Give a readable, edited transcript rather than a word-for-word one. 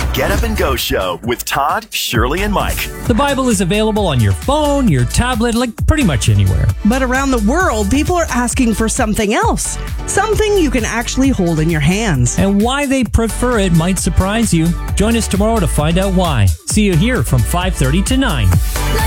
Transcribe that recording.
Get Up and Go Show with Todd, Shirley, and Mike. The Bible is available on your phone, your tablet, like pretty much anywhere. But around the world, people are asking for something else. Something you can actually hold in your hands. And why they prefer it might surprise you. Join us tomorrow to find out why. See you here from 5:30 to 9.